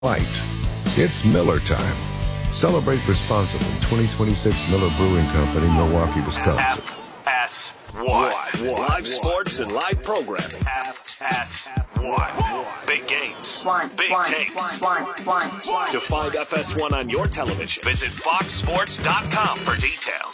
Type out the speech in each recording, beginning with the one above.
Fight. It's Miller time. Celebrate responsibly. 2026 Miller Brewing Company, Milwaukee, Wisconsin. FS1. Live sports and live programming. FS1. Big games. Big takes. To find FS1 on your television, visit foxsports.com for details.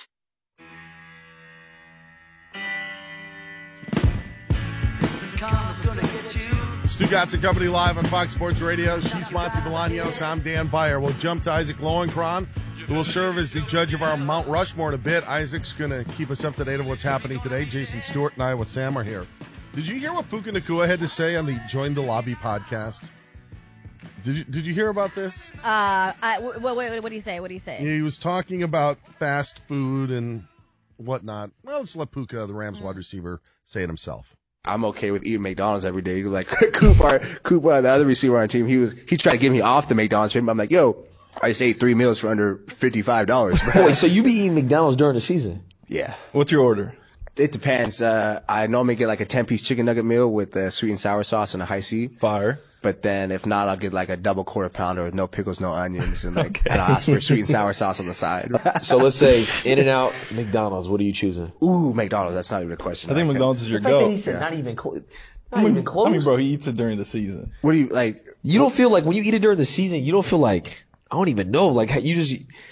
Stu Gatz and Company live on Fox Sports Radio. She's Monty Bolaños. I'm Dan Beyer. We'll jump to Isaac Lowenkron, who will serve as the judge of our Mount Rushmore in a bit. Isaac's going to keep us up to date on what's happening today. Jason Stewart and I with Sam are here. Did you hear what Puka Nacua had to say on the Join the Lobby podcast? Did you hear about this? What do you say? What do you say? He was talking about fast food and whatnot. Well, let's let Puka, the Rams wide receiver, say it himself. I'm okay with eating McDonald's every day. Like Cooper, the other receiver on our team, he tried to get me off the McDonald's trip. I'm like, yo, I just ate 3 meals for under $55. Bro. Wait, so you be eating McDonald's during the season? Yeah. What's your order? It depends. I normally get like a 10-piece chicken nugget meal with sweet and sour sauce and a high C. Fire. But then if not, I'll get like a double quarter pounder with no pickles, no onions, and and I'll ask for sweet and sour sauce on the side. So let's say In-N-Out, McDonald's. What are you choosing? Ooh, McDonald's. That's not even a question. I think McDonald's is your go. He said not even close. Not even close. I mean, bro, he eats it during the season. What do you like? You don't feel like when you eat it during the season, you don't feel like, I don't even know, like you just.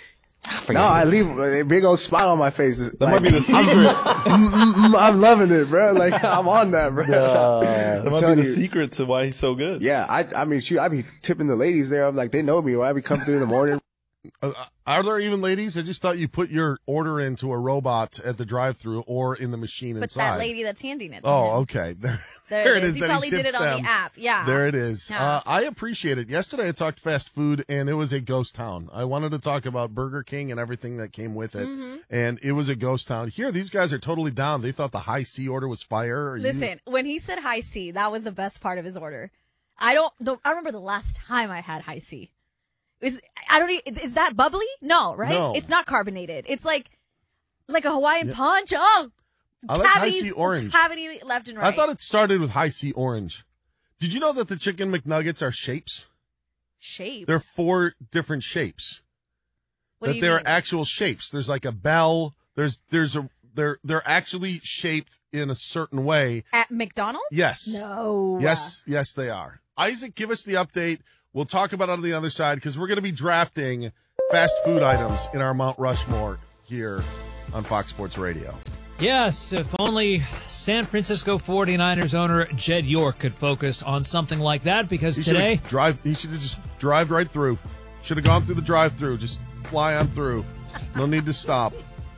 I leave a big old smile on my face. That might be the secret. I'm loving it, bro. Like, I'm on that, bro. That might be the secret to why he's so good. Yeah, I mean, shoot, I be tipping the ladies there. I'm like, they know me. When I be coming through in the morning. Are there even ladies? I just thought you put your order into a robot at the drive-thru or in the machine but inside. But that lady that's handing it to him. Okay. There it is. He probably did it on the app. Yeah. There it is. Yeah. I appreciate it. Yesterday I talked fast food, and it was a ghost town. I wanted to talk about Burger King and everything that came with it, and it was a ghost town. Here, these guys are totally down. They thought the high C order was fire. Listen, when he said high C, that was the best part of his order. I remember the last time I had high C. Is that bubbly? No, right? No. It's not carbonated. It's like a Hawaiian punch. Oh, I like high C orange. Cavity left and right. I thought it started with high C orange. Did you know that the chicken McNuggets are shapes? Shapes? They're 4 different shapes. What do you they're mean? actual shapes. There's like a bell. They're actually shaped in a certain way. At McDonald's? Yes. No. Yes, they are. Isaac, give us the update. We'll talk about it on the other side because we're going to be drafting fast food items in our Mount Rushmore here on Fox Sports Radio. Yes, if only San Francisco 49ers owner Jed York could focus on something like that, because he today... He should have just drive right through. Should have gone through the drive-through. Just fly on through. No need to stop.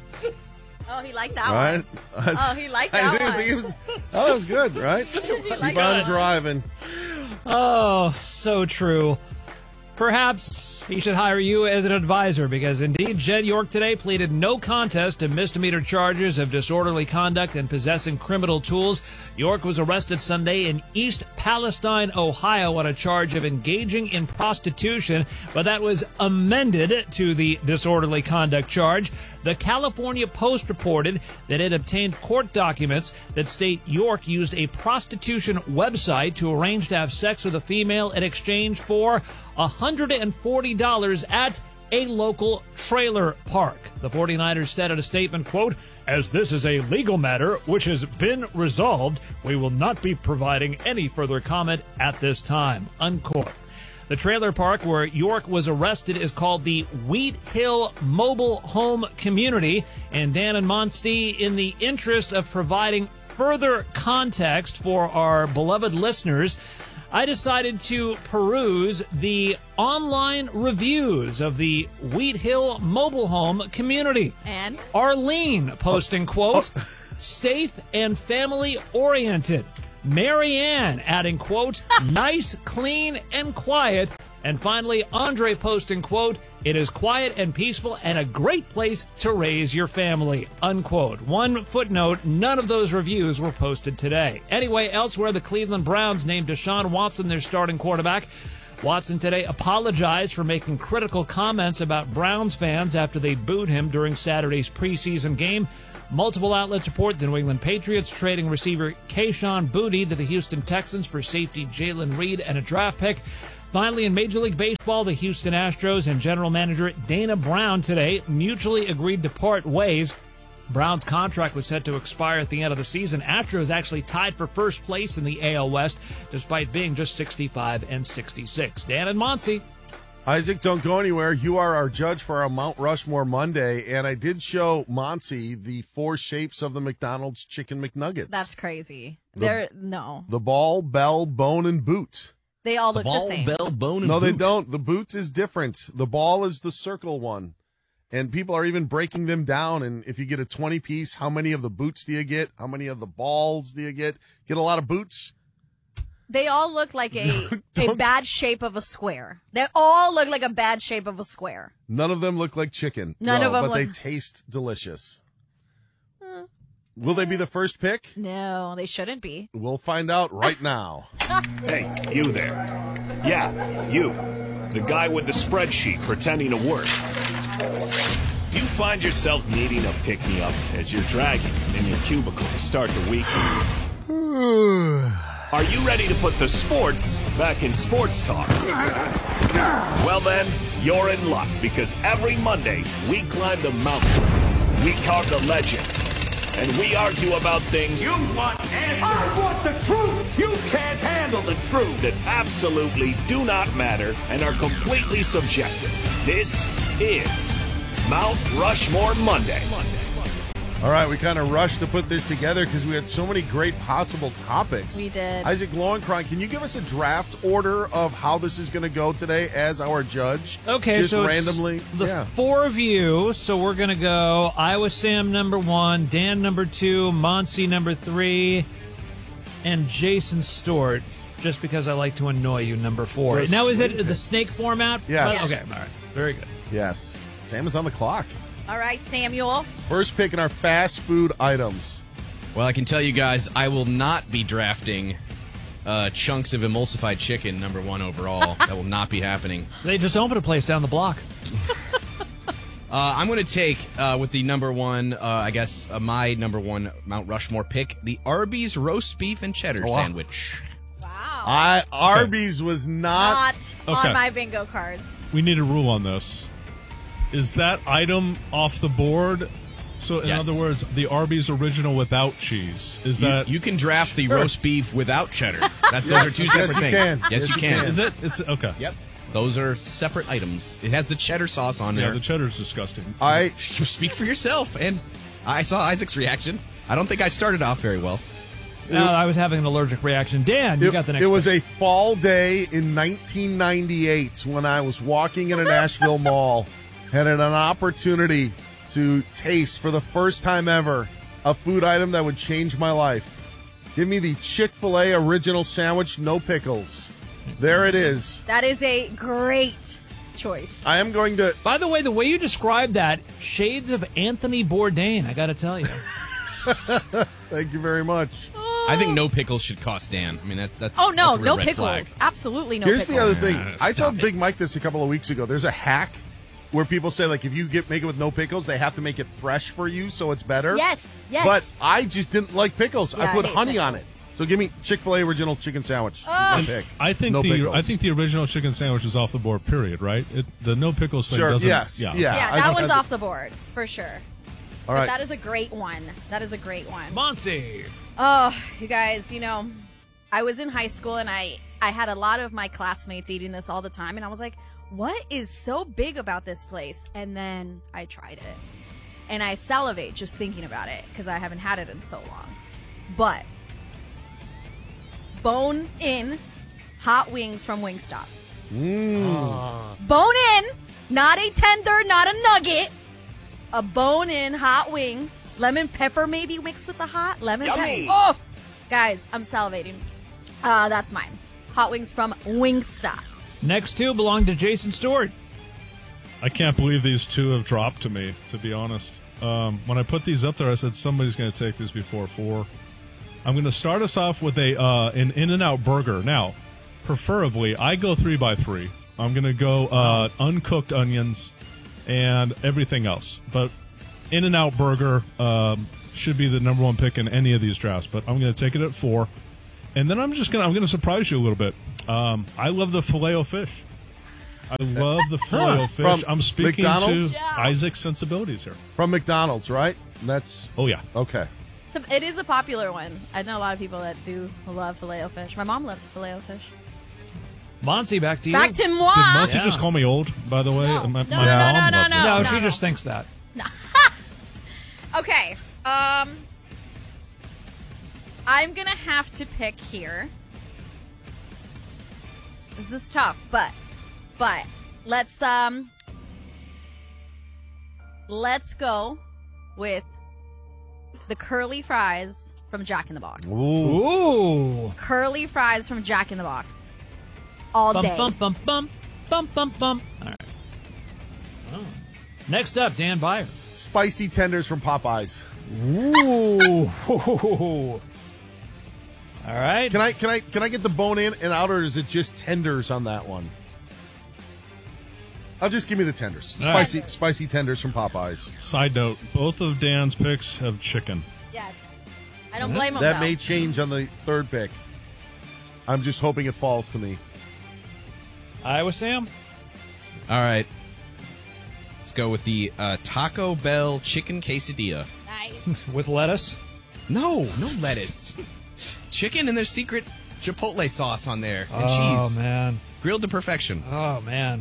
Oh, he liked that right? one. Oh, he liked that one. That was good, right? Keep on driving. Oh, so true. Perhaps he should hire you as an advisor, because indeed Jed York today pleaded no contest to misdemeanor charges of disorderly conduct and possessing criminal tools. York was arrested Sunday in East Palestine, Ohio, on a charge of engaging in prostitution, but that was amended to the disorderly conduct charge. The California Post reported that it obtained court documents that state York used a prostitution website to arrange to have sex with a female in exchange for $140 at a local trailer park. The 49ers said in a statement, quote, "As this is a legal matter which has been resolved, we will not be providing any further comment at this time," unquote. The trailer park where York was arrested is called the Wheat Hill Mobile Home Community. And Dan and Monty, in the interest of providing further context for our beloved listeners, I decided to peruse the online reviews of the Wheat Hill Mobile Home Community. And? Arlene posting, quote, "safe and family-oriented." Marianne adding, quote, "nice, clean, and quiet." And finally, Andre posting, quote, "it is quiet and peaceful and a great place to raise your family," unquote. One footnote, none of those reviews were posted today. Anyway, elsewhere, the Cleveland Browns named Deshaun Watson their starting quarterback. Watson today apologized for making critical comments about Browns fans after they booed him during Saturday's preseason game. Multiple outlets report the New England Patriots trading receiver Kayshon Boutte to the Houston Texans for safety Jalen Reed and a draft pick. Finally, in Major League Baseball, the Houston Astros and general manager Dana Brown today mutually agreed to part ways. Brown's contract was set to expire at the end of the season. Astros actually tied for first place in the AL West, despite being just 65 and 66. Dan and Monty. Isaac, don't go anywhere. You are our judge for our Mount Rushmore Monday, and I did show Monty the 4 shapes of the McDonald's Chicken McNuggets. That's crazy. The The ball, bell, bone, and boot. They all look the Ball, same. bell, bone, and No, boot. they don't. The boot is different. The ball is the circle one. And people are even breaking them down. And if you get a 20-piece, how many of the boots do you get? How many of the balls do you get? Get a lot of boots? They all look like a bad shape of a square. They all look like a bad shape of a square. None of them look like chicken. None of them but they look- taste delicious. Will they be the first pick? No, they shouldn't be. We'll find out right now. Hey, you there. Yeah, you. The guy with the spreadsheet pretending to work. You find yourself needing a pick-me-up as you're dragging in your cubicle to start the week. Are you ready to put the sports back in sports talk? Well then, you're in luck because every Monday we climb the mountain, we carve the legends, and we argue about things you want answers. I want the truth. You can't handle the truth. That absolutely do not matter and are completely subjective. This is Mount Rushmore Monday. All right, we kind of rushed to put this together because we had so many great possible topics. We did. Isaac Lowenkron, can you give us a draft order of how this is going to go today as our judge? Okay, Just so it's randomly. the 4 of you. So we're going to go Iowa Sam number 1, Dan number 2, Monty number 3, and Jason Stewart, just because I like to annoy you, number 4. The Now, is it snake the snake format? Yes. Okay, all right. Very good. Yes. Sam is on the clock. All right, Samuel. First pick in our fast food items. Well, I can tell you guys, I will not be drafting chunks of emulsified chicken number 1 overall. That will not be happening. They just opened a place down the block. I'm going to take, with the number 1, my number 1 Mount Rushmore pick, the Arby's roast beef and cheddar sandwich. Wow. Arby's was not on my bingo card. We need a rule on this. Is that item off the board? So, in Yes. other words, the Arby's original without cheese. Is that You can draft the roast beef without cheddar. Those are 2 Yes, separate you things. can. Yes, Yes, you you can. can. Is it? It's okay. Yep. Those are separate items. It has the cheddar sauce on Yeah, there. the cheddar's disgusting. I You speak for yourself, and I saw Isaac's reaction. I don't think I started off very well. I was having an allergic reaction. Dan, you got the next It was pick. a fall day in 1998 when I was walking in a Nashville mall, had an opportunity to taste for the first time ever a food item that would change my life. Give me the Chick-fil-A original sandwich, no pickles. There it is. That is a great choice. I am going to... By the way you described that, shades of Anthony Bourdain, I got to tell you. Thank you very much. I think no pickles should cost Dan. I mean, that's Oh, no, that's a real no red pickles. flag. Absolutely no Here's pickles. the other thing. I stop told it. Big Mike this a couple of weeks ago. There's a hack where people say, like, if you make it with no pickles, they have to make it fresh for you so it's better. Yes, yes. But I just didn't like pickles. Yeah, I put I hate honey on it. pickles. So give me Chick-fil-A original chicken sandwich. My pick. I think no pickles. I think the original chicken sandwich is off the board. Period. Right? The no pickles thing Sure, doesn't. yes, yeah. Yeah, I that don't one's have off the board, for sure. All But right. that is a great one. That is a great one. Monty. Oh, you guys, I was in high school and I had a lot of my classmates eating this all the time, and I was like, what is so big about this place? And then I tried it. And I salivate just thinking about it because I haven't had it in so long. But bone-in hot wings from Wingstop. Bone-in, not a tender, not a nugget. A bone-in hot wing. Lemon pepper maybe mixed with the hot. Lemon pepper. Oh! Guys, I'm salivating. That's mine. Hot wings from Wingstop. Next 2 belong to Jason Stewart. I can't believe these 2 have dropped to me, to be honest. When I put these up there, I said somebody's going to take these before 4. I'm going to start us off with an In-N-Out burger. Now, preferably, I go 3x3. I'm going to go uncooked onions and everything else. But In-N-Out burger should be the number 1 pick in any of these drafts. But I'm going to take it at 4. And then I'm going to surprise you a little bit. I love the Filet-O-Fish. I love the Filet-O-Fish. I'm speaking McDonald's? to Isaac's sensibilities here. From McDonald's, right? Oh, yeah. Okay. It is a popular one. I know a lot of people that do love Filet-O-Fish. My mom loves Filet-O-Fish. Monty, back to you. Back to moi. Did Monty just call me old, by the way? No. My No, mom loves it. No, no, she no. just thinks that. Okay. I'm gonna have to pick here. This is tough, but let's go with the curly fries from Jack in the Box. Ooh. Curly fries from Jack in the Box. All Bum, day. bum, bum, bum, bum, bum, bum. All right. Oh. Next up, Dan Byer. Spicy tenders from Popeyes. Ooh. All right. Can I get the bone in and out, or is it just tenders on that one? I'll just give me the tenders. Spicy tenders from Popeyes. Side note, both of Dan's picks have chicken. Yes. I don't blame him, That though. may change on the third pick. I'm just hoping it falls to me. Iowa Sam. All right. Let's go with the Taco Bell chicken quesadilla. Nice. With lettuce? No lettuce. Chicken and their secret chipotle sauce on there. And Oh, cheese. man. Grilled to perfection. Oh, man.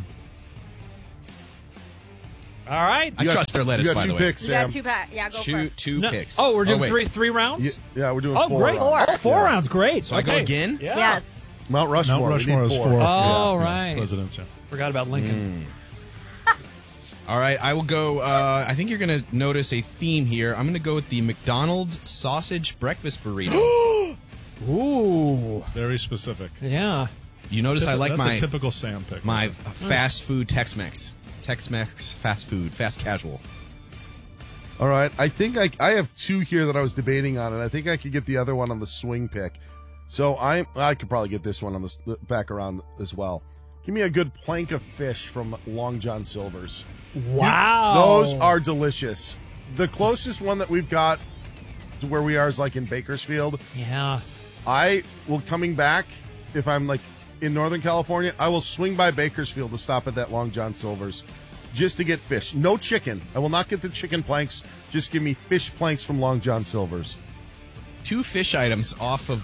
All right. I trust their lettuce, you got by two the way. picks, You got Sam. two packs. Yeah, go for it. Two picks. Oh, we're doing wait. three rounds? Yeah, we're doing Oh, 4 great. rounds. Oh, four rounds. Great. So I go Okay. again? Yeah. Yes. Mount Rushmore. Mount Rushmore we is need 4. Oh, right. Presidents, yeah. Forgot about Lincoln. All right, I will go. I think you're going to notice a theme here. I'm going to go with the McDonald's sausage breakfast burrito. Ooh. Very specific. Yeah. You notice I like That's my a typical Sam pick. my fast food Tex-Mex. Tex-Mex fast food, fast casual. All right. I think I have two here that I was debating on, and I think I could get the other one on the swing pick. So I could probably get this one on the back around as well. Give me a good plank of fish from Long John Silver's. Wow. Those are delicious. The closest one that we've got to where we are is like in Bakersfield. Yeah. I will, coming back, if I'm like in Northern California, I will swing by Bakersfield to stop at that Long John Silver's just to get fish. No chicken. I will not get the chicken planks. Just give me fish planks from Long John Silver's. Two fish items for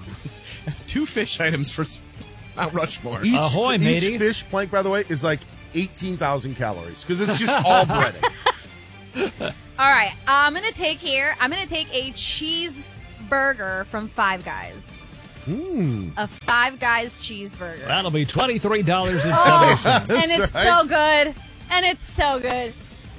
Mount Rushmore. Ahoy, matey. Each fish plank, by the way, is like 18,000 calories because it's just all breading. All right. I'm going to take a cheeseburger from Five Guys. A Five Guys cheeseburger. That'll be $23.70. And it's so good. And it's so good.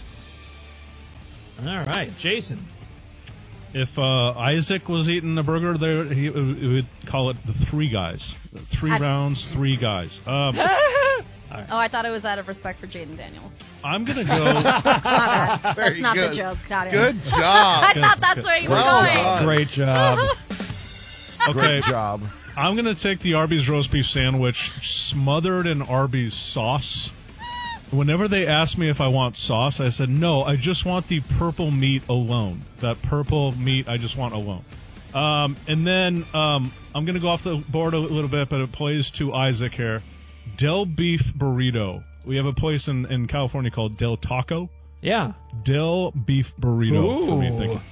All right, Jason. If Isaac was eating a burger, he would call it the Three Guys. 3 rounds, 3 guys. Oh, I thought it was out of respect for Jaden Daniels. I'm going to go. My bad. That's Very not good. the joke. Got it. Good job. I thought that's where you were Well going. done. Great job. Okay, Great job. I'm going to take the Arby's roast beef sandwich smothered in Arby's sauce. Whenever they ask me if I want sauce, I said, no, I just want the purple meat alone. That purple meat I just want alone. And then I'm going to go off the board a little bit, but it plays to Isaac here. Del Beef Burrito. We have a place in California called Del Taco. Yeah. Del Beef Burrito. Ooh. What do you think?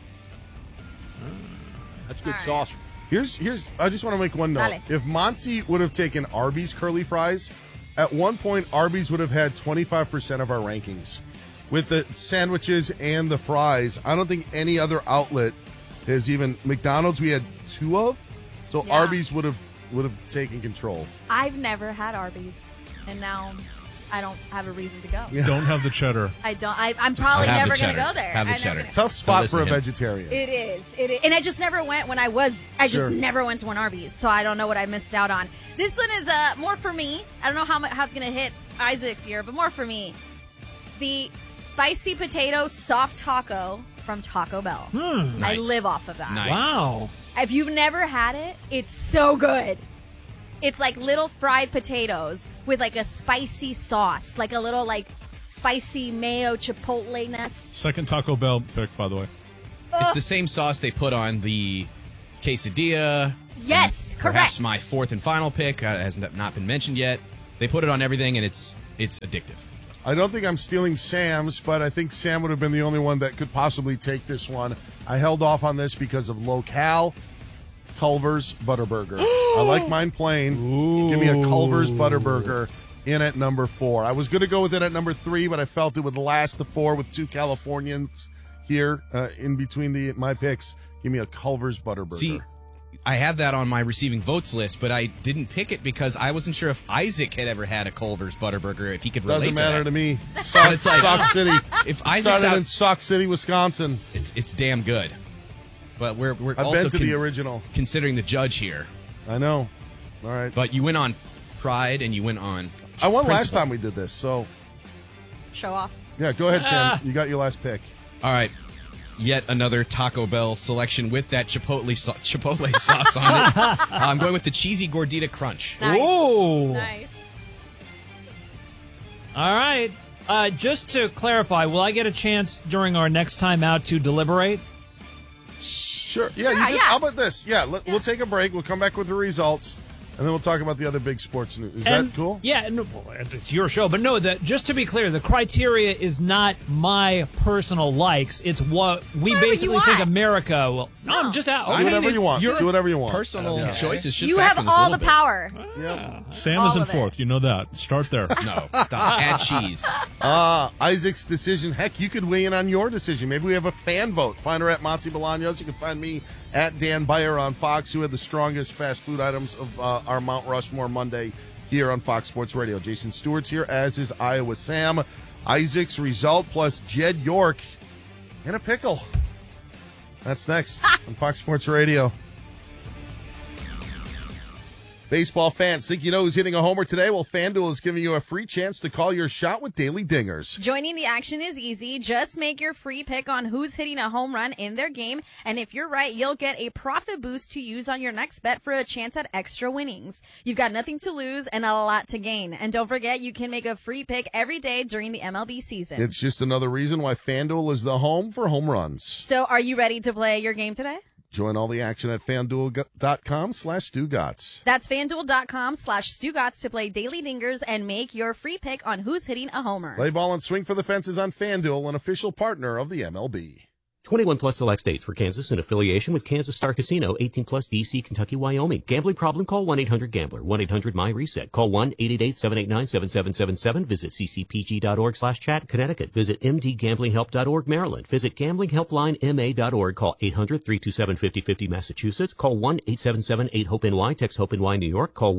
That's good All right. sauce. Here's. I just want to make one note. Dale. If Monty would have taken Arby's curly fries, at one point Arby's would have had 25% of our rankings. With the sandwiches and the fries, I don't think any other outlet has even. McDonald's we had 2 of, so Yeah. Arby's would have taken control. I've never had Arby's, and now I don't have a reason to go. Don't have the cheddar. I don't. I'm probably have never the going to cheddar. go there. Have the I'm never cheddar. gonna- Tough spot listen for a to him. vegetarian. It is. And I just never went when I just Sure. never went to an Arby's, so I don't know what I missed out on. This one is more for me. I don't know how it's going to hit Isaac's here, but more for me. The spicy potato soft taco from Taco Bell. I Nice. live off of that. Nice. Wow. If you've never had it, it's so good. It's like little fried potatoes with like a spicy sauce, like a little like spicy mayo chipotle-ness. Second Taco Bell pick, by the way. It's the same sauce they put on the quesadilla. Yes. perhaps my fourth and final pick has not been mentioned yet. They put it on everything, and it's addictive. I don't think I'm stealing Sam's, but I think Sam would have been the only one that could possibly take this one. I held off on this because of Locale Culver's Butterburger. I like mine plain. Ooh. Give me a Culver's Butterburger in at number 4. I was going to go with it at number 3, but I felt it would last the 4 with 2 Californians here in between my picks. Give me a Culver's Butterburger. See, I have that on my receiving votes list, but I didn't pick it because I wasn't sure if Isaac had ever had a Culver's Butterburger, if he could relate to that. Doesn't matter to me. It's like, Sauk City. If Isaac's started in Sauk City, Wisconsin. It's damn good. But we're I've also been to the original. Considering the judge here. I know. All right. But you went on Pride and you went on I won Principle. last time we did this, so. Show off. Yeah, go ahead, Sam. You got your last pick. All right. Yet another Taco Bell selection with that Chipotle sauce on it. I'm going with the Cheesy Gordita Crunch. Nice. Ooh. Nice. All right. Just to clarify, will I get a chance during our next time out to deliberate? Sure. Yeah, you can. How about this? Yeah, we'll take a break. We'll come back with the results, and then we'll talk about the other big sports news. Is that cool? Yeah, no, it's your show. But no, just to be clear, the criteria is not my personal likes. It's what we basically think America will. No, I'm just out. Do whatever you want. Do whatever you want. Personal choices should You factor have this a all little the bit. power. Sam is in fourth. You know that. Start there. No, stop. Add cheese. Isaac's decision. Heck, you could weigh in on your decision. Maybe we have a fan vote. Find her at Monty Bolaños. You can find me at Dan Beyer on Fox, who had the strongest fast food items of our Mount Rushmore Monday here on Fox Sports Radio. Jason Stewart's here, as is Iowa Sam. Isaac's result plus Jed York and a pickle. That's next on Fox Sports Radio. Baseball fans, think you know who's hitting a homer today? Well, FanDuel is giving you a free chance to call your shot with Daily Dingers. Joining the action is easy. Just make your free pick on who's hitting a home run in their game, and if you're right, you'll get a profit boost to use on your next bet for a chance at extra winnings. You've got nothing to lose and a lot to gain. And don't forget, you can make a free pick every day during the MLB season. It's just another reason why FanDuel is the home for home runs. So are you ready to play your game today? Join all the action at FanDuel.com/StuGotts. That's FanDuel.com/StuGotts to play Daily Dingers and make your free pick on who's hitting a homer. Play ball and swing for the fences on FanDuel, an official partner of the MLB. 21 plus select states for Kansas in affiliation with Kansas Star Casino, 18 plus DC, Kentucky, Wyoming. Gambling problem? Call 1-800-GAMBLER. 1-800-MY-RESET. Call 1-888-789-7777. Visit ccpg.org/chat. Connecticut. Visit mdgamblinghelp.org. Maryland. Visit gamblinghelplinema.org. Call 800-327-5050. Massachusetts. Call 1-877-8-HOPE-NY. Text HOPE-NY New York. Call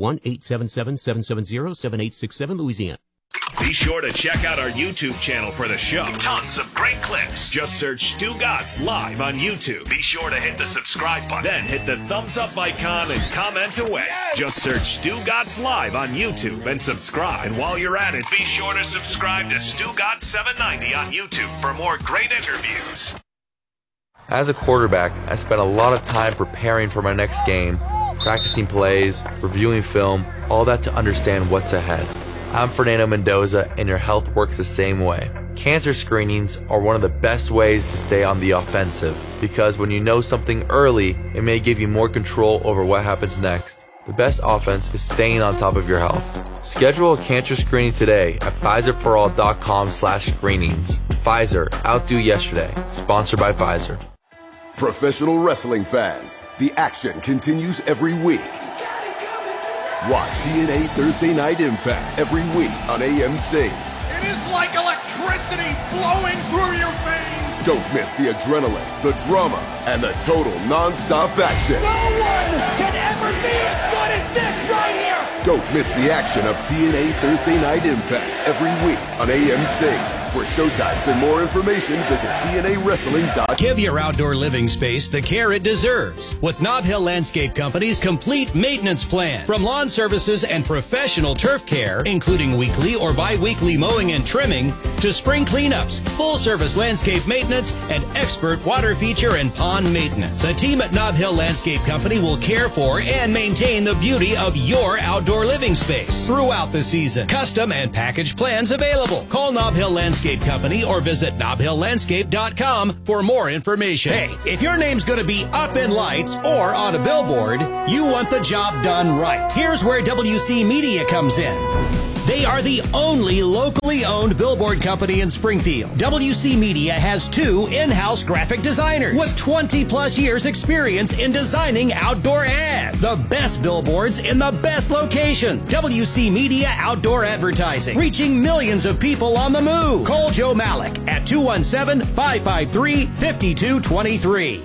1-877-770-7867 Louisiana. Be sure to check out our YouTube channel for the show. Tons of great clips. Just search Stu Gotts Live on YouTube. Be sure to hit the subscribe button. Then hit the thumbs up icon and comment away. Yes! Just search Stu Gotts Live on YouTube and subscribe. And while you're at it, be sure to subscribe to Stu Gotts 790 on YouTube for more great interviews. As a quarterback, I spent a lot of time preparing for my next game, practicing plays, reviewing film, all that to understand what's ahead. I'm Fernando Mendoza, and your health works the same way. Cancer screenings are one of the best ways to stay on the offensive, because when you know something early, it may give you more control over what happens next. The best offense is staying on top of your health. Schedule a cancer screening today at PfizerForAll.com/screenings. Pfizer, outdo yesterday. Sponsored by Pfizer. Professional wrestling fans, the action continues every week. Watch TNA Thursday Night Impact every week on AMC. It is like electricity flowing through your veins. Don't miss the adrenaline, the drama, and the total non-stop action. No one can ever be as good as this right here. Don't miss the action of TNA Thursday Night Impact every week on AMC. For showtimes and more information, visit TNAWrestling.com. Give your outdoor living space the care it deserves with Nob Hill Landscape Company's complete maintenance plan. From lawn services and professional turf care, including weekly or bi-weekly mowing and trimming, to spring cleanups, full-service landscape maintenance, and expert water feature and pond maintenance. The team at Nob Hill Landscape Company will care for and maintain the beauty of your outdoor living space throughout the season. Custom and package plans available. Call Nob Hill Landscape Company or visit nobhilllandscape.com for more information. Hey, if your name's going to be up in lights or on a billboard, you want the job done right. Here's where WC Media comes in. They are the only locally owned billboard company in Springfield. WC Media has 2 in-house graphic designers with 20-plus years experience in designing outdoor ads. The best billboards in the best locations. WC Media Outdoor Advertising, reaching millions of people on the move. Call Joe Malik at 217-553-5223.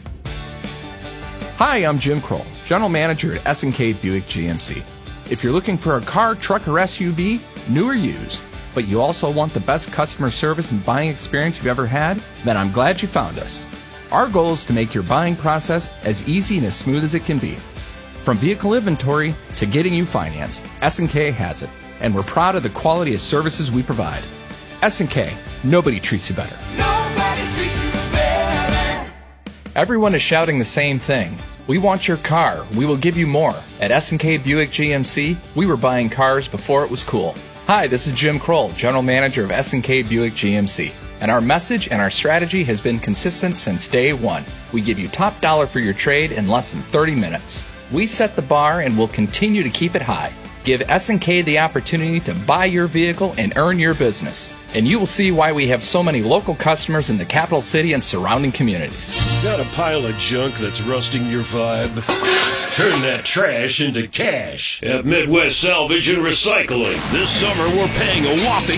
Hi, I'm Jim Kroll, General Manager at S&K Buick GMC. If you're looking for a car, truck, or SUV, new or used, but you also want the best customer service and buying experience you've ever had, then I'm glad you found us. Our goal is to make your buying process as easy and as smooth as it can be. From vehicle inventory to getting you financed, S&K has it, and we're proud of the quality of services we provide. S&K, nobody treats you better. Nobody treats you better. Everyone is shouting the same thing. We want your car. We will give you more. At S&K Buick GMC, we were buying cars before it was cool. Hi, this is Jim Kroll, General Manager of S&K Buick GMC. And our message and our strategy has been consistent since day one. We give you top dollar for your trade in less than 30 minutes. We set the bar and will continue to keep it high. Give S&K the opportunity to buy your vehicle and earn your business. And you will see why we have so many local customers in the capital city and surrounding communities. Got a pile of junk that's rusting your vibe? Turn that trash into cash at Midwest Salvage and Recycling. This summer, we're paying a whopping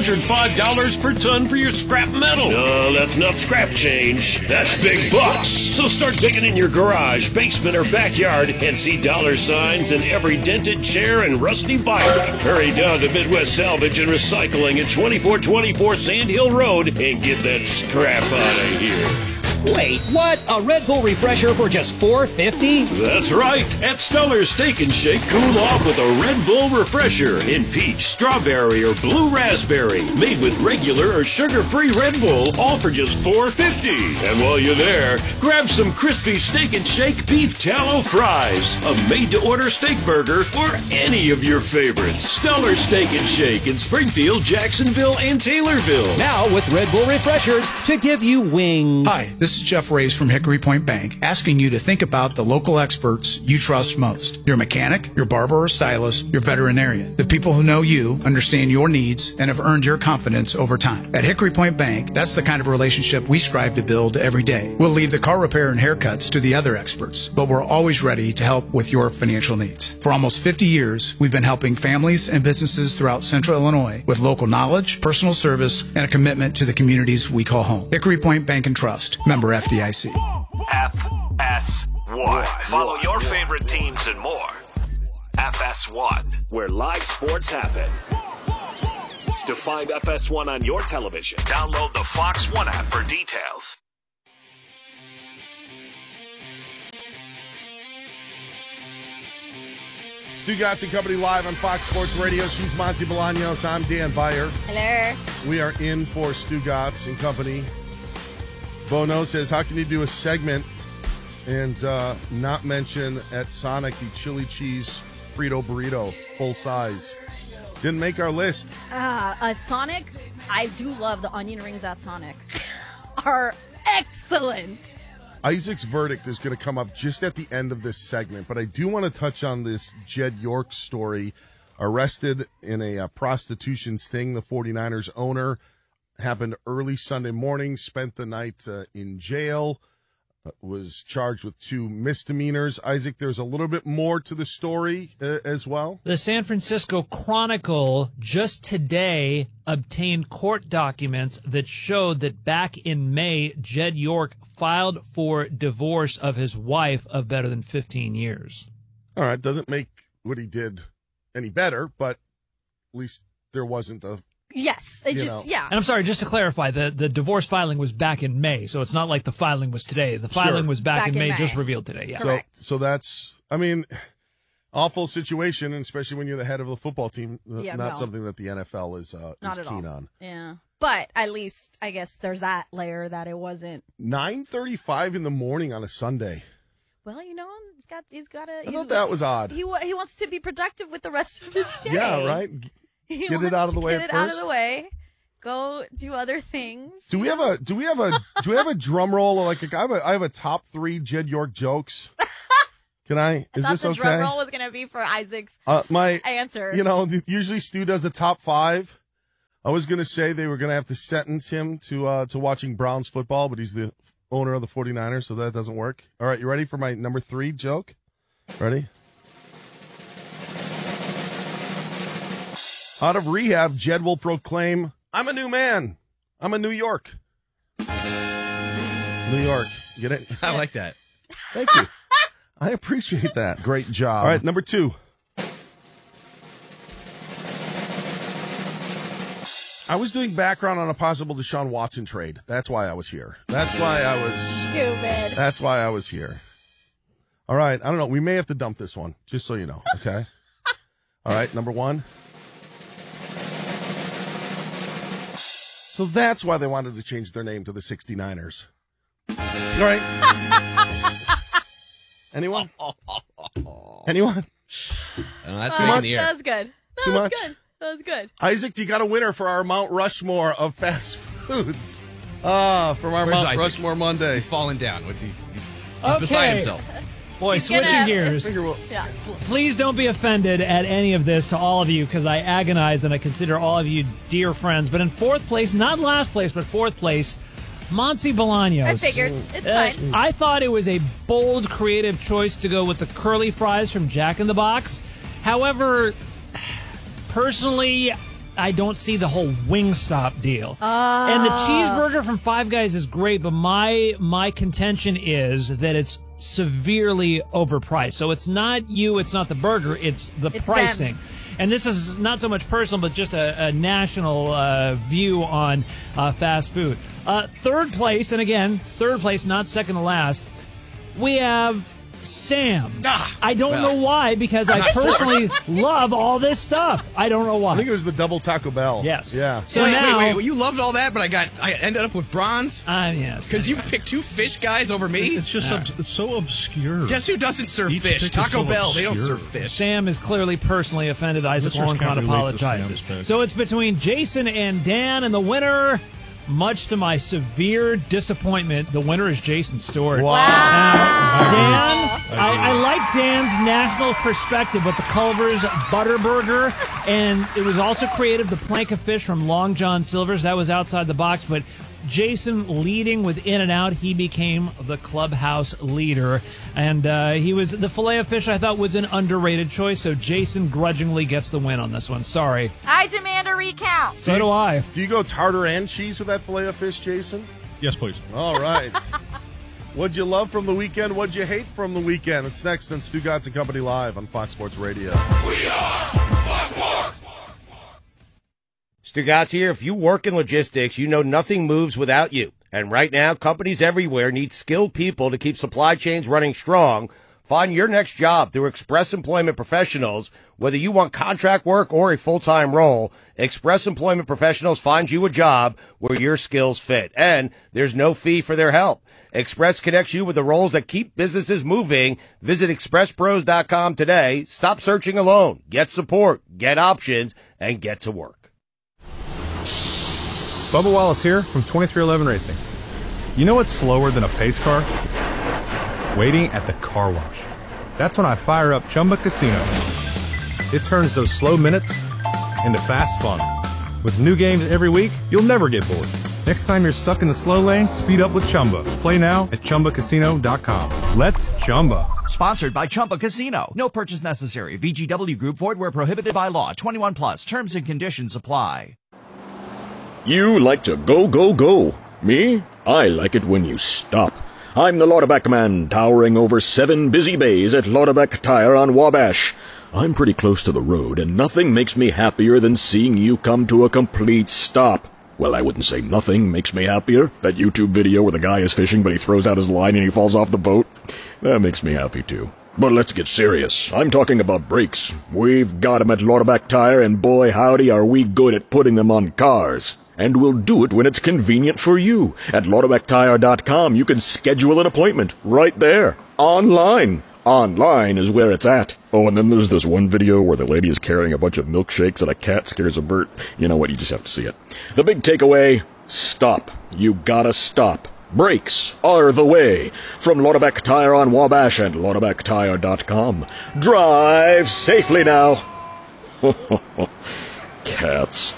$205 per ton for your scrap metal. No, that's not scrap change. That's big bucks. So start digging in your garage, basement, or backyard and see dollar signs in every dented chair and rusty bike. Hurry down to Midwest Salvage and Recycling at 2424 Sand Hill Road and get that scrap out of here. Wait, what? A Red Bull refresher for just $4.50? That's right. At Stellar's Steak and Shake, cool off with a Red Bull refresher in peach, strawberry, or blue raspberry. Made with regular or sugar-free Red Bull, all for just $4.50. And while you're there, grab some crispy Steak and Shake beef tallow fries, a made-to-order steak burger, or any of your favorites. Stellar's Steak and Shake in Springfield, Jacksonville, and Taylorville. Now with Red Bull refreshers to give you wings. Hi, this is Jeff Reyes from Hickory Point Bank, asking you to think about the local experts you trust most. Your mechanic, your barber or stylist, your veterinarian. The people who know you, understand your needs, and have earned your confidence over time. At Hickory Point Bank, that's the kind of relationship we strive to build every day. We'll leave the car repair and haircuts to the other experts, but we're always ready to help with your financial needs. For almost 50 years, we've been helping families and businesses throughout Central Illinois with local knowledge, personal service, and a commitment to the communities we call home. Hickory Point Bank and Trust, member FDIC. FS1. Follow your favorite teams and more. FS1, where live sports happen. To find FS1 on your television, download the Fox One app for details. Stugotz and Company live on Fox Sports Radio. She's Monty Bolaños. I'm Dan Beyer. Hello. We are in for Stugotz and Company. Bono says, how can you do a segment and not mention at Sonic the chili cheese Frito burrito, full size? Didn't make our list. Sonic, I do love the onion rings at Sonic. Are excellent. Isaac's verdict is going to come up just at the end of this segment, but I do want to touch on this Jed York story. Arrested in a prostitution sting, the 49ers owner. Happened early Sunday morning, spent the night in jail, was charged with 2 misdemeanors. Isaac, there's a little bit more to the story as well. The San Francisco Chronicle just today obtained court documents that showed that back in May, Jed York filed for divorce of his wife of better than 15 years. All right, doesn't make what he did any better, but at least there wasn't a... Yes, yeah. And I'm sorry, just to clarify, the divorce filing was back in May, so it's not like the filing was today. The filing was back in May, just revealed today. Yeah, correct. So that's, I mean, awful situation, and especially when you're the head of the football team. Yeah, not no. something that the NFL is Not at keen all. on. Yeah. But at least, I guess, there's that layer that it wasn't. 9:35 in the morning on a Sunday. Well, he's got a. I thought that was odd. He wants to be productive with the rest of his day. Yeah, right. He Get it out of the way Get at it out of first. the way. Go do other things. Do we have a drum roll? Like I have a top 3 Jed York jokes. Can I? Is thought this the okay? drum roll was going to be for Isaac's my answer. Usually Stu does a top 5. I was going to say they were going to have to sentence him to watching Browns football, but he's the owner of the 49ers, so that doesn't work. All right, you ready for my number 3 joke? Ready? Out of rehab, Jed will proclaim, "I'm a new man. I'm a New York." New York. Get it? I like that. Thank you. I appreciate that. Great job. All right, number 2. I was doing background on a possible Deshaun Watson trade. That's why I was here. That's why I was here. All right. I don't know. We may have to dump this one, just so you know. Okay. All right. Number 1. So that's why they wanted to change their name to the 69ers. All right. Anyone? Anyone? That's Too much? That was good. Too much? That was good. Isaac, you got a winner for our Mount Rushmore of fast foods. From our Where's Mount Isaac? Rushmore Monday. He's falling down. He's Okay. beside himself. Boy, He's switching gonna- gears. Yeah. Please don't be offended at any of this to all of you, because I agonize and I consider all of you dear friends. But in 4th place, not last place, but 4th place, Monty Bolaños. I figured. It's fine. I thought it was a bold, creative choice to go with the curly fries from Jack in the Box. However, personally, I don't see the whole Wingstop deal. And the cheeseburger from Five Guys is great, but my contention is that it's severely overpriced. So it's not you, it's not the burger, it's the pricing. Them. And this is not so much personal, but just a national view on fast food. 3rd place, and again, 3rd place, not second to last, we have Sam. I don't know why, because I personally love all this stuff. I don't know why. I think it was the double Taco Bell. Yes. Yeah. So wait, now, wait. You loved all that, but I ended up with bronze? Yes. Because you picked 2 fish guys over me? It's just it's so obscure. Guess who doesn't serve Each fish? pick is Taco so Bell. They don't obscure. serve fish. Sam is clearly personally offended. Isaac Listeners Lowenkron can't relate to apologizes. Sam's pick. So it's between Jason and Dan, and the winner, much to my severe disappointment, the winner is Jason Stewart. Wow. Dan, I like Dan's national perspective with the Culver's Butterburger, and it was also creative, the plank of fish from Long John Silver's. That was outside the box, but Jason leading with In-N-Out, he became the clubhouse leader. And he was the filet of fish, I thought, was an underrated choice, so Jason grudgingly gets the win on this one. Sorry. I demand a recount. So do I. Do you go tartar and cheese with that filet of fish, Jason? Yes, please. All right. What'd you love from the weekend? What'd you hate from the weekend? It's next on Stu Gatz and Company Live on Fox Sports Radio. We are Fox Sports. Stu Gatz here. If you work in logistics, you know nothing moves without you. And right now, companies everywhere need skilled people to keep supply chains running strong. Find your next job through Express Employment Professionals. Whether you want contract work or a full-time role, Express Employment Professionals finds you a job where your skills fit. And there's no fee for their help. Express connects you with the roles that keep businesses moving. Visit expresspros.com today. Stop searching alone. Get support, get options, and get to work. Bubba Wallace here from 2311 Racing. You know what's slower than a pace car? Waiting at the car wash. That's when I fire up Chumba Casino. It turns those slow minutes into fast fun. With new games every week, you'll never get bored. Next time you're stuck in the slow lane, speed up with Chumba. Play now at ChumbaCasino.com. Let's Chumba. Sponsored by Chumba Casino. No purchase necessary. VGW Group. Void where prohibited by law. 21 plus. Terms and conditions apply. You like to go, go, go. Me? I like it when you stop. I'm the Lauderback man, towering over 7 busy bays at Lauderback Tire on Wabash. I'm pretty close to the road, and nothing makes me happier than seeing you come to a complete stop. Well, I wouldn't say nothing makes me happier. That YouTube video where the guy is fishing, but he throws out his line and he falls off the boat. That makes me happy, too. But let's get serious. I'm talking about brakes. We've got them at Lauterbach Tire, and boy howdy are we good at putting them on cars. And we'll do it when it's convenient for you. At LauterbachTire.com, you can schedule an appointment right there, online. Online is where it's at. Oh, and then there's this one video where the lady is carrying a bunch of milkshakes and a cat scares a bird. You know what? You just have to see it. The big takeaway, stop. You gotta stop. Brakes are the way. From Lauterbach Tire on Wabash and LauterbachTire.com. Drive safely now. Cats.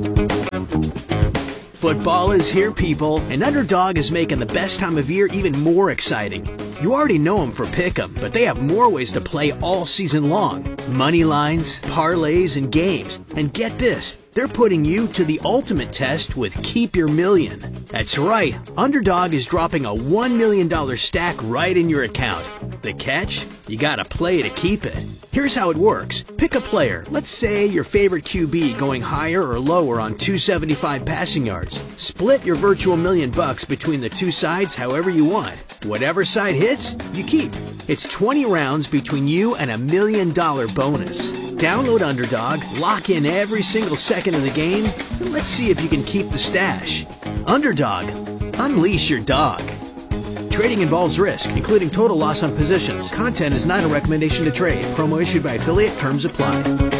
Football is here, people, and Underdog is making the best time of year even more exciting. You already know them for Pick'em, but they have more ways to play all season long. Money lines, parlays, and games. And get this, they're putting you to the ultimate test with Keep Your Million. That's right, Underdog is dropping a $1 million stack right in your account. The catch? You gotta play to keep it. Here's how it works. Pick a player, let's say your favorite QB going higher or lower on 275 passing yards. Split your virtual $1 million between the two sides however you want. Whatever side hits, you keep. It's 20 rounds between you and $1 million bonus. Download Underdog, lock in every single second of the game, and let's see if you can keep the stash. Underdog, unleash your dog. Trading involves risk, including total loss on positions. Content is not a recommendation to trade. Promo issued by affiliate. Terms apply.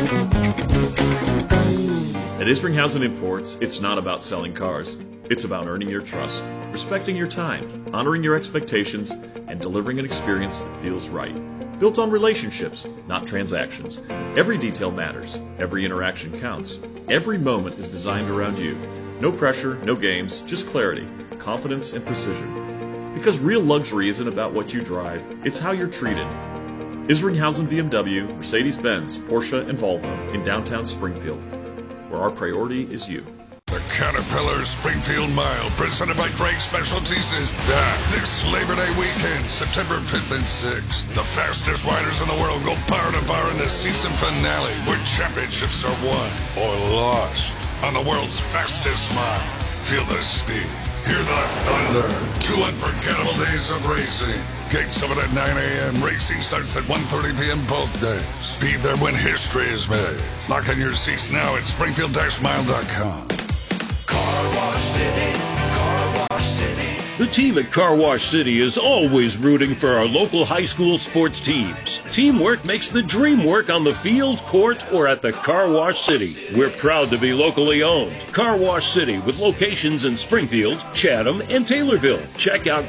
At Isringhausen Imports, it's not about selling cars. It's about earning your trust, respecting your time, honoring your expectations, and delivering an experience that feels right. Built on relationships, not transactions. Every detail matters. Every interaction counts. Every moment is designed around you. No pressure, no games, just clarity, confidence, and precision. Because real luxury isn't about what you drive, it's how you're treated. Isringhausen BMW, Mercedes-Benz, Porsche, and Volvo in downtown Springfield, where our priority is you. The Caterpillar Springfield Mile, presented by Drake Specialties, is back this Labor Day weekend, September 5th and 6th. The fastest riders in the world go bar to bar in the season finale, where championships are won or lost on the world's fastest mile. Feel the speed, hear the thunder. 2 unforgettable days of racing. Gates open at 9 a.m. Racing starts at 1:30 p.m. both days. Be there when history is made. Lock in your seats now at Springfield-Mile.com. Car Wash City, Car Wash City. The team at Car Wash City is always rooting for our local high school sports teams. Teamwork makes the dream work on the field, court, or at the Car Wash City. We're proud to be locally owned. Car Wash City with locations in Springfield, Chatham, and Taylorville. Check out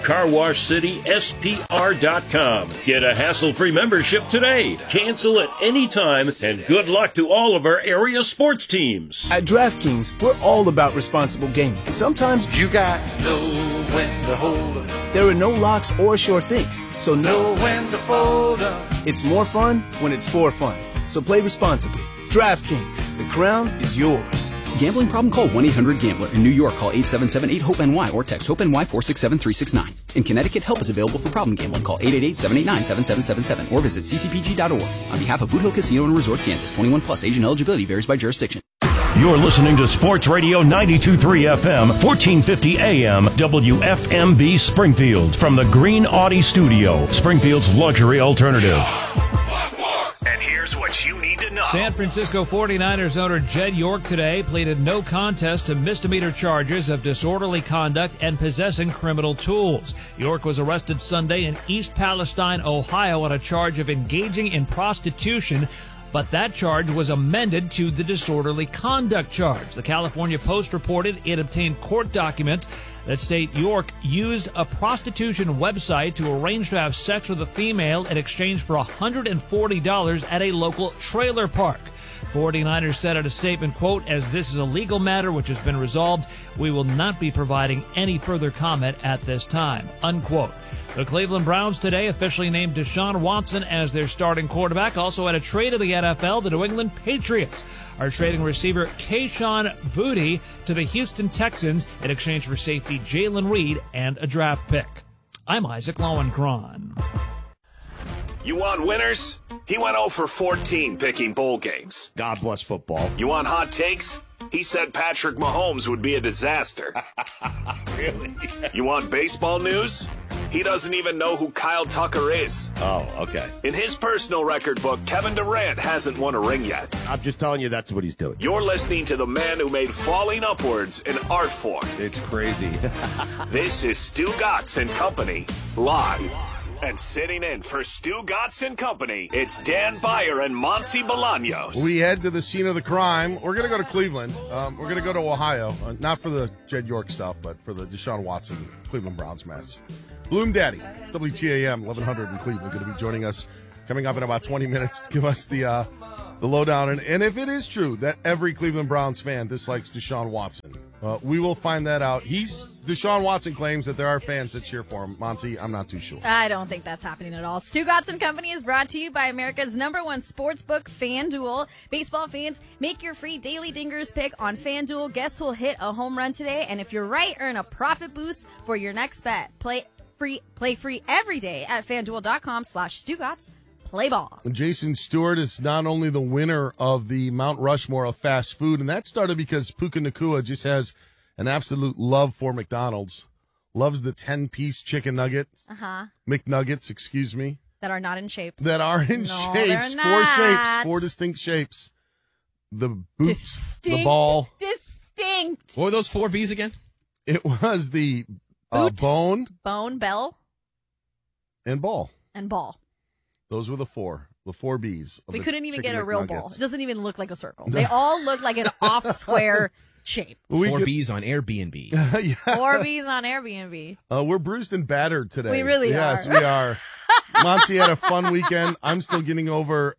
CarWashCitySPR.com. Get a hassle-free membership today. Cancel at any time, and good luck to all of our area sports teams. At DraftKings, we're all about responsible gaming. Sometimes you got know when to hold up. There are no locks or sure things, so know when to fold up. It's more fun when it's for fun. So play responsibly. DraftKings, the crown is yours. Gambling problem? Call 1-800-GAMBLER. In New York, call 877-8-HOPE-NY or text HOPE-NY 467-369. In Connecticut, help is available for problem gambling. Call 888-789-7777 or visit ccpg.org. On behalf of Boot Hill Casino and Resort, Kansas, 21 plus, age and eligibility varies by jurisdiction. You're listening to Sports Radio 92.3 FM, 1450 AM, WFMB Springfield. From the Green Audi Studio, Springfield's luxury alternative. And here's what you need to know. San Francisco 49ers owner Jed York today pleaded no contest to misdemeanor charges of disorderly conduct and possessing criminal tools. York was arrested Sunday in East Palestine, Ohio on a charge of engaging in prostitution, but that charge was amended to the disorderly conduct charge. The California Post reported it obtained court documents that state York used a prostitution website to arrange to have sex with a female in exchange for $140 at a local trailer park. 49ers said in a statement, quote, "As this is a legal matter which has been resolved, we will not be providing any further comment at this time," unquote. The Cleveland Browns today officially named Deshaun Watson as their starting quarterback. Also at a trade of the NFL, the New England Patriots are trading receiver Kayshon Boutte to the Houston Texans in exchange for safety Jalen Reed and a draft pick. I'm Isaac Lowenkron. You want winners? He went 0 for 14 picking bowl games. God bless football. You want hot takes? He said Patrick Mahomes would be a disaster. Really? You want baseball news? He doesn't even know who Kyle Tucker is. Oh, okay. In his personal record book, Kevin Durant hasn't won a ring yet. I'm just telling you that's what he's doing. You're listening to the man who made falling upwards an art form. It's crazy. This is Stu Gatz and Company, live. And sitting in for Stu Gatz and Company, it's Dan Beyer and Monty Bolaños. We head to the scene of the crime. We're going to go to Cleveland. We're going to go to Ohio, not for the Jed York stuff, but for the Deshaun Watson Cleveland Browns mess. Bloom Daddy, WTAM 1100 in Cleveland, going to be joining us coming up in about 20 minutes to give us the lowdown. And if it is true that every Cleveland Browns fan dislikes Deshaun Watson, we will find that out. Deshaun Watson claims that there are fans that cheer for him. Monty, I'm not too sure. I don't think that's happening at all. Stu Gatz and Company is brought to you by America's #1 sportsbook, FanDuel. Baseball fans, make your free daily dingers pick on FanDuel. Guess who'll hit a home run today? And if you're right, earn a profit boost for your next bet. Play free every day at FanDuel.com/StuGatz. Play ball. Jason Stewart is not only the winner of the Mount Rushmore of fast food, and that started because Puka Nacua just has an absolute love for McDonald's. Loves the 10-piece chicken nuggets. McNuggets, excuse me. That are not in shapes. That are in No, shapes. they're 4 shapes. not. 4 distinct shapes. The boots, Distinct. the ball. Distinct. What were those 4 B's again? It was the Boot. bone Bone, bell, and ball. and ball. Those were the 4 B's. We couldn't even get a real ball. It doesn't even look like a circle. No. They all look like an off-square shape. 4 B's on Airbnb. Yeah. 4 B's on Airbnb. We're bruised and battered today. We really yes, are. we are. Monty had a fun weekend. I'm still getting over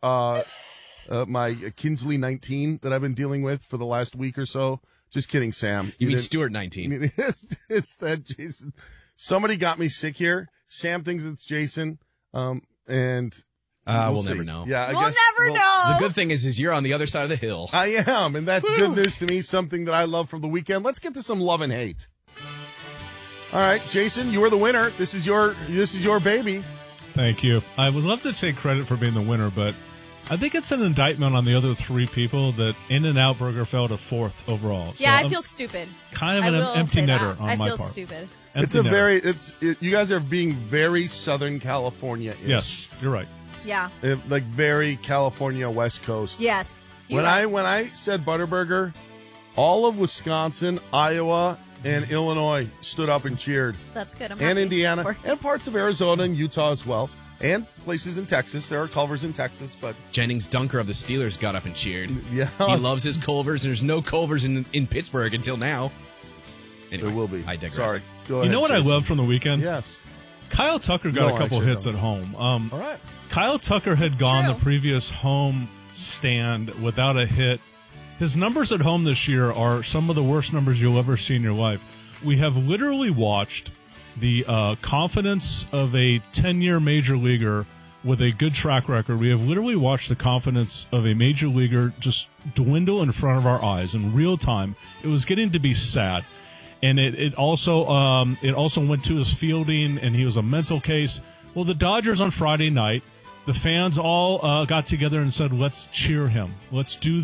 my Kinsley 19 that I've been dealing with for the last week or so. Just kidding, Sam. You mean didn't- Stewart 19? It's that Jason. Somebody got me sick here. Sam thinks it's Jason. And we'll see. never know. Yeah, I We'll guess never know. The good thing is you're on the other side of the hill. I am, and that's good news to me. Something that I love from the weekend. Let's get to some love and hate. All right, Jason, you are the winner. This is your baby. Thank you. I would love to take credit for being the winner, but I think it's an indictment on the other 3 people that In-N-Out Burger fell to 4th overall. Yeah, So I feel stupid. kind of I an will empty say netter that. on I my feel part. stupid. It's Empty a netter. you guys are being very Southern California. Yes, you're right. Yeah. Like very California West Coast. Yes. When I said Butterburger, all of Wisconsin, Iowa, and Illinois stood up and cheered. That's good. I'm And happy Indiana, for- and parts of Arizona and Utah as well, and places in Texas. There are Culvers in Texas, but Jennings Dunker of the Steelers got up and cheered. Yeah. He loves his Culvers. There's no Culvers in Pittsburgh until now. Anyway, there will be. I digress. Sorry. Go You ahead, know what Jason. I love from the weekend? Yes. Kyle Tucker got No, a couple actually, hits no. at home. All right. Kyle Tucker had gone the previous home stand without a hit. His numbers at home this year are some of the worst numbers you'll ever see in your life. We have literally watched the confidence of a 10-year major leaguer with a good track record. We have literally watched the confidence of a major leaguer just dwindle in front of our eyes in real time. It was getting to be sad. And it also went to his fielding, and he was a mental case. Well, the Dodgers on Friday night, the fans all got together and said, "Let's cheer him. Let's do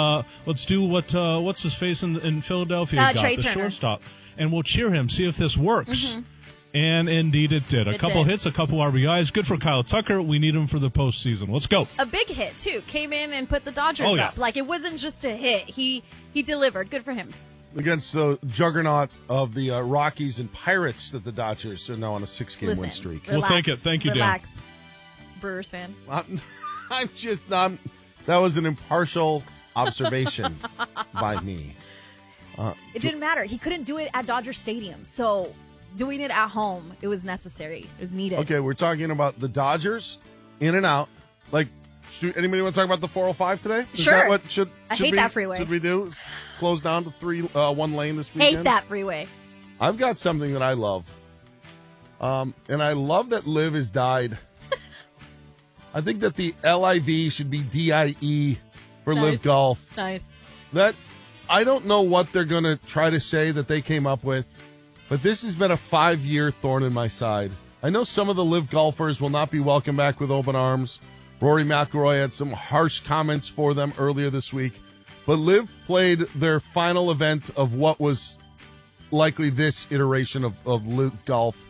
what's his face in Philadelphia got, Trey the Turner. shortstop, and we'll cheer him. See if this works." And indeed, it did. A couple hits, a couple RBIs. Good for Kyle Tucker. We need him for the postseason. Let's go. A big hit too. Came in and put the Dodgers up. Like it wasn't just a hit. He delivered. Good for him. Against the juggernaut of the Rockies and Pirates that the Dodgers are now on a 6-game win streak. Relax, We'll take it. Thank you, Dan. relax. Brewers fan. I'm just not. That was an impartial observation by me. It didn't matter. He couldn't do it at Dodger Stadium. So doing it at home, it was necessary. It was needed. Okay, we're talking about the Dodgers, in and out. Like, anybody want to talk about the 405 today? Is Sure. that what should I hate be, that freeway. Should we do? Close down to 1 lane this weekend? Hate that freeway. I've got something that I love. And I love that Liv has died. I think that the LIV should be DIE for Live Golf. Nice. That I don't know what they're going to try to say that they came up with, but this has been a 5-year thorn in my side. I know some of the Live golfers will not be welcome back with open arms. Rory McIlroy had some harsh comments for them earlier this week, but Liv played their final event of what was likely this iteration of Live Golf,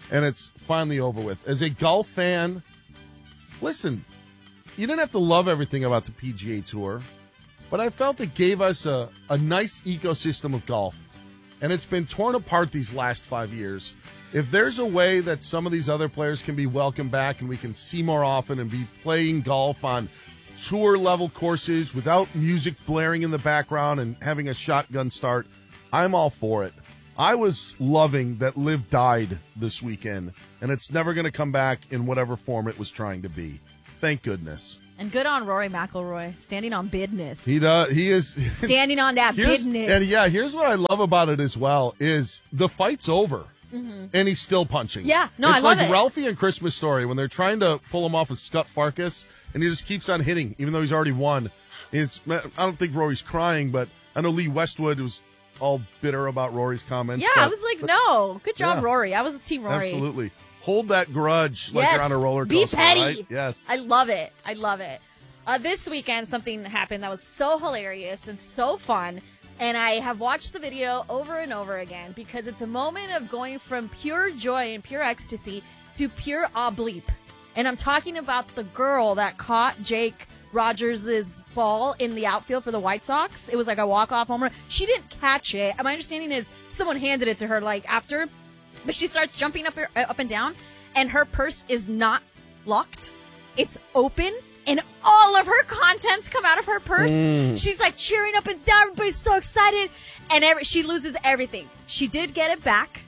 and it's finally over with. As a golf fan, listen, you didn't have to love everything about the PGA Tour, but I felt it gave us a nice ecosystem of golf, and it's been torn apart these last 5 years. If there's a way that some of these other players can be welcomed back and we can see more often and be playing golf on tour-level courses without music blaring in the background and having a shotgun start, I'm all for it. I was loving that Live died this weekend, and it's never going to come back in whatever form it was trying to be. Thank goodness. And good on Rory McIlroy, standing on business. He does. He is standing on that business. And yeah, here's what I love about it as well: is the fight's over, and he's still punching. Yeah, no, it's I love like it. Ralphie and Christmas Story when they're trying to pull him off of Scott Farkas, and he just keeps on hitting, even though he's already won. I don't think Rory's crying, but I know Lee Westwood was all bitter about Rory's comments. Yeah, I was like, no, good job, Rory. I was Team Rory. Absolutely. Hold that grudge like you're on a roller coaster. Be petty. Right? Yes. I love it. I love it. This weekend, something happened that was so hilarious and so fun. And I have watched the video over and over again because it's a moment of going from pure joy and pure ecstasy to pure bleep. And I'm talking about the girl that caught Jake Rogers' ball in the outfield for the White Sox. It was like a walk-off home run. She didn't catch it. My understanding is someone handed it to her like after. But she starts jumping up and down, and her purse is not locked. It's open, and all of her contents come out of her purse. She's like cheering up and down. Everybody's so excited, and she loses everything. She did get it back.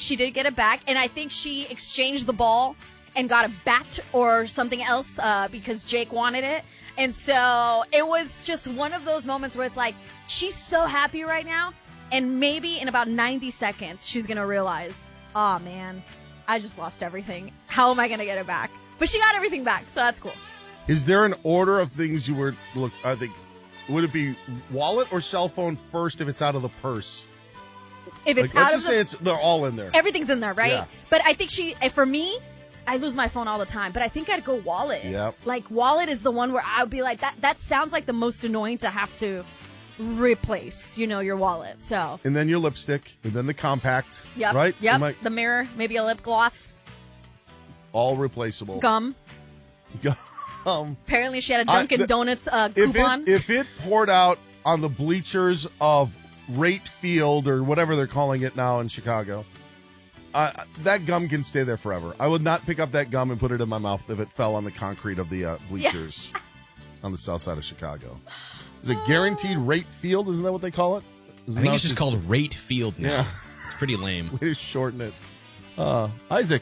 And I think she exchanged the ball and got a bat or something else because Jake wanted it. And so it was just one of those moments where it's like, she's so happy right now, and maybe in about 90 seconds, she's going to realize, oh, man, I just lost everything. How am I going to get it back? But she got everything back, so that's cool. Is there an order of things you were I think, would it be wallet or cell phone first if it's out of the purse? If it's let's out just of say they're all in there. Everything's in there, right? Yeah. But I think for me, I lose my phone all the time, but I think I'd go wallet. Yep. Like, wallet is the one where I would be like, that sounds like the most annoying to have to replace, your wallet. So. And then your lipstick, and then the compact. Yep. Right? Yep. The mirror, maybe a lip gloss. All replaceable. Gum. Apparently she had a Dunkin' Donuts coupon. If it poured out on the bleachers of Rate Field or whatever they're calling it now in Chicago, that gum can stay there forever. I would not pick up that gum and put it in my mouth if it fell on the concrete of the bleachers on the south side of Chicago. Is it guaranteed Rate Field? Isn't that what they call it? I think it's just called Rate Field now. Yeah. It's pretty lame. Way to shorten it. Isaac.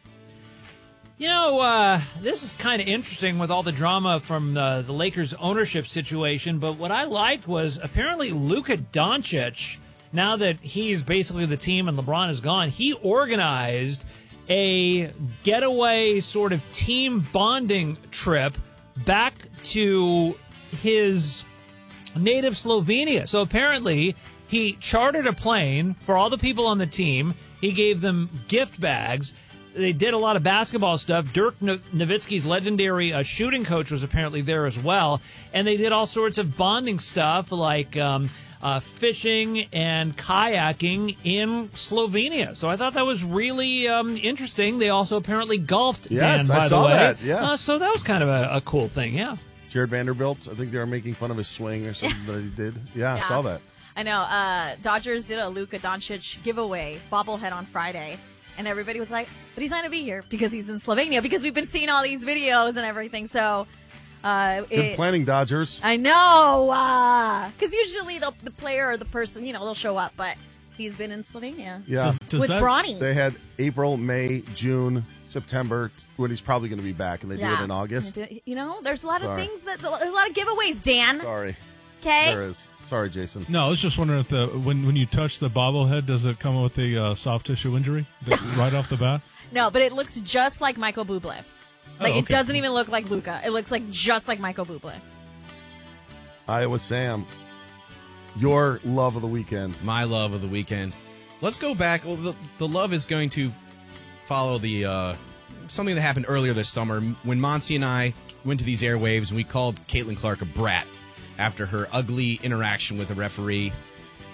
This is kind of interesting with all the drama from the Lakers ownership situation, but what I liked was apparently Luka Doncic, now that he's basically the team and LeBron is gone, he organized a getaway sort of team bonding trip back to his native Slovenia. So apparently he chartered a plane for all the people on the team. He gave them gift bags. They did a lot of basketball stuff. Dirk Nowitzki's legendary shooting coach was apparently there as well. And they did all sorts of bonding stuff like fishing and kayaking in Slovenia. So I thought that was really interesting. They also apparently golfed, yes, Dan, by I saw the way. That, yeah. So that was kind of a cool thing, yeah. Jared Vanderbilt, I think they were making fun of his swing or something that he did. Yeah, I saw that. I know. Dodgers did a Luka Doncic giveaway bobblehead on Friday. And everybody was like, but he's not going to be here because he's in Slovenia, because we've been seeing all these videos and everything. So, good planning, Dodgers. I know. Because usually the player or the person, they'll show up. But he's been in Slovenia. Yeah. With Bronny. They had April, May, June, September, when he's probably going to be back. And they do it in August. There's a lot of things there's a lot of giveaways, Dan. Sorry. Okay. There is. Sorry, Jason. No, I was just wondering if when you touch the bobblehead, does it come with a soft tissue injury right off the bat? No, but it looks just like Michael Bublé. It doesn't even look like Luka. It looks like just like Michael Bublé. Iowa Sam, your love of the weekend. My love of the weekend. Let's go back. Well, the love is going to follow the something that happened earlier this summer when Monty and I went to these airwaves and we called Caitlin Clark a brat after her ugly interaction with a referee.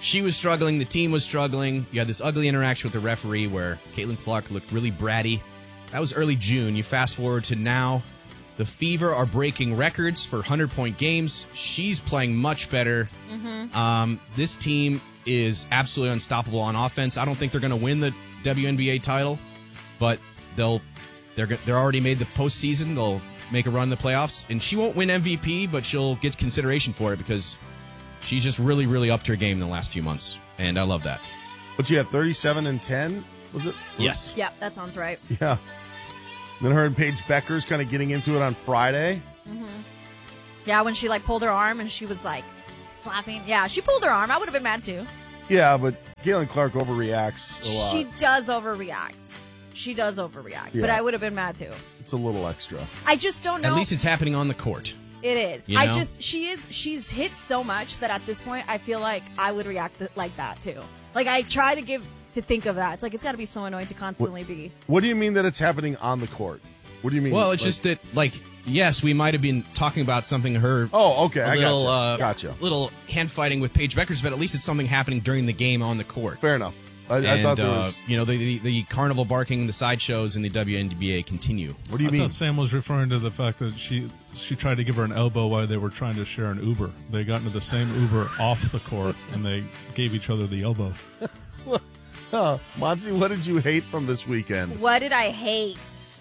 she was struggling. The team was struggling. You had this ugly interaction with the referee where Caitlin Clark looked really bratty. That was early June. You fast forward to now. The Fever are breaking records for 100-point games. She's playing much better. This team is absolutely unstoppable on offense. I don't think they're going to win the WNBA title, but they're already made the postseason. They'll make a run in the playoffs, and she won't win MVP, but she'll get consideration for it because she's just really, really upped her game in the last few months, and I love that. But she had 37 and 10, was it? Yes. Yeah, that sounds right. Yeah. Then her and Paige Becker's kind of getting into it on Friday. Yeah, when she pulled her arm and she was slapping. Yeah, she pulled her arm. I would have been mad too. Yeah, but Caitlin Clark overreacts a lot. She does overreact. Yeah. But I would have been mad too. It's a little extra. I just don't know. At least it's happening on the court. It is. You know? She's hit so much that at this point I feel like I would react like that too. I try to think of that. It's got to be so annoying to constantly be. What do you mean that it's happening on the court? What do you mean? Well, it's just that, yes, we might have been talking about something Oh, okay. I gotcha. Little hand fighting with Paige Beckers, but at least it's something happening during the game on the court. Fair enough. I thought there was... the carnival barking, the sideshows in the WNBA continue. What do you mean? I thought Sam was referring to the fact that she tried to give her an elbow while they were trying to share an Uber. They got into the same Uber off the court, and they gave each other the elbow. Monty, what did you hate from this weekend? What did I hate?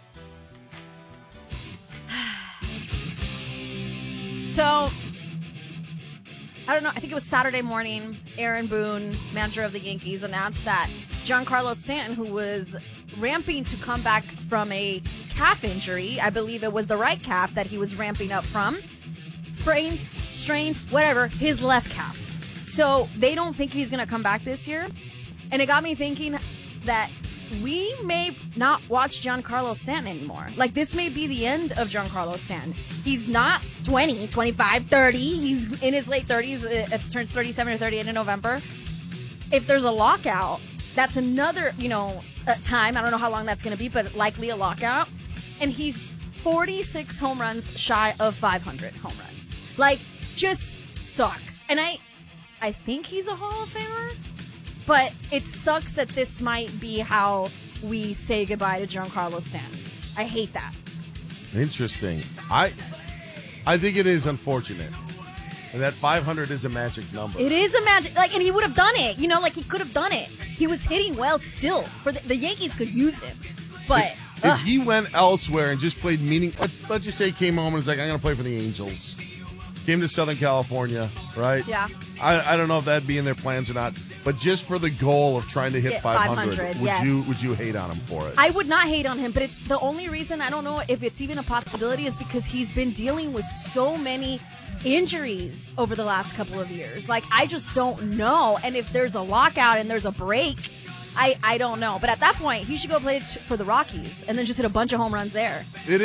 So, I don't know. I think it was Saturday morning. Aaron Boone, manager of the Yankees, announced that Giancarlo Stanton, who was ramping to come back from a calf injury, I believe it was the right calf that he was ramping up from, sprained, strained, whatever, his left calf. So they don't think he's going to come back this year. And it got me thinking that we may not watch Giancarlo Stanton anymore. This may be the end of Giancarlo Stanton. He's not 20, 25, 30. He's in his late 30s. Turns 37 or 38 in November. If there's a lockout, that's another, time. I don't know how long that's going to be, but likely a lockout. And he's 46 home runs shy of 500 home runs. Just sucks. And I think he's a Hall of Famer. But it sucks that this might be how we say goodbye to Giancarlo Stanton. I hate that. Interesting. I think it is unfortunate. And that 500 is a magic number. It is a magic, and he would have done it. He could have done it. He was hitting well still. For the Yankees could use him. But if he went elsewhere and just played let's just say he came home and was like, I'm going to play for the Angels. Came to Southern California, right? Yeah. I don't know if that'd be in their plans or not, but just for the goal of trying to hit 500, would you hate on him for it? I would not hate on him, but it's the only reason I don't know if it's even a possibility is because he's been dealing with so many injuries over the last couple of years. I just don't know. And if there's a lockout and there's a break, I don't know. But at that point, he should go play for the Rockies and then just hit a bunch of home runs there. It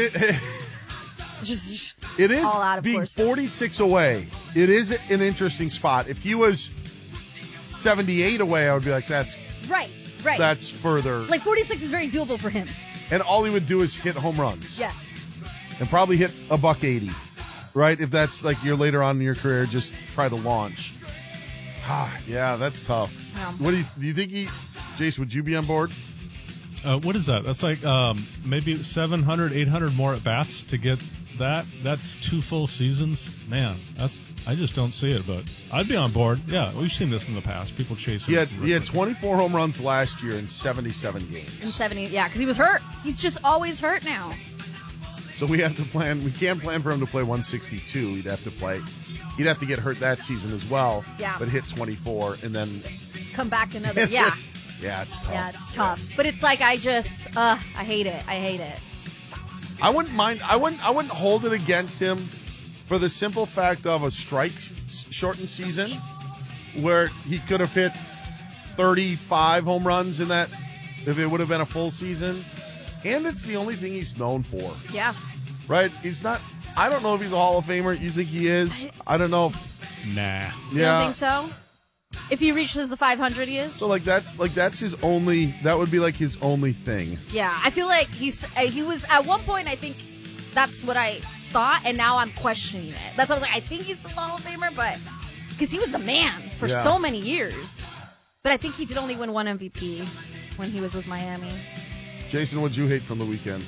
is all out of being course. 46 away. It is an interesting spot. If he was 78 away, I would be like, that's right. That's further. 46 is very doable for him. And all he would do is hit home runs. Yes. And probably hit a $180, right? If that's you're later on in your career, just try to launch. Yeah, that's tough. Yeah. What do you think Jace, would you be on board? What is that? That's maybe 700, 800 more at bats to get that. That's 2 full seasons. Man, I just don't see it, but I'd be on board. Yeah, we've seen this in the past. People chasing. He had 24 home runs last year in 77 games. In 70, yeah, because he was hurt. He's just always hurt now. So we have to plan. We can't plan for him to play 162. He'd have to get hurt that season as well. Yeah. But hit 24 and then come back another. Yeah. Yeah, it's tough. Yeah, it's tough. Yeah. But it's I hate it. I hate it. I wouldn't mind. I wouldn't hold it against him for the simple fact of a strike-shortened season where he could have hit 35 home runs in that if it would have been a full season. And it's the only thing he's known for. Yeah. Right? He's not. I don't know if he's a Hall of Famer. You think he is? I don't know. Nah. Yeah. You don't think so? If he reaches the 500, he is. So that's his only. That would be his only thing. Yeah, I feel like he was at one point. I think that's what I thought, and now I'm questioning it. That's why I was I think he's the Hall of Famer, but because he was the man for so many years. But I think he did only win one MVP when he was with Miami. Jason, what'd you hate from the weekend?